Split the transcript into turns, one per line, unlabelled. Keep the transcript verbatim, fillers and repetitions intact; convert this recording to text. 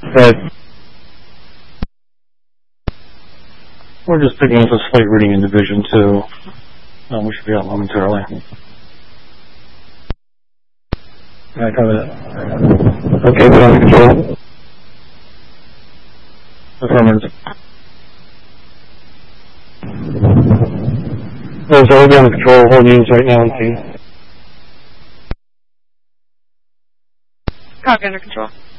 Right. We're just picking up a slate reading in Division two. Um, we should be out momentarily. I cover that. Okay, we're under control. Affirmative. Those are under control. Hold units right now and see.
Copy, under control.